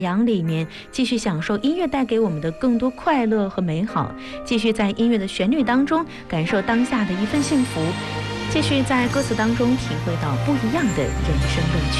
阳里面继续享受音乐带给我们的更多快乐和美好，继续在音乐的旋律当中感受当下的一份幸福，继续在歌词当中体会到不一样的人生乐趣。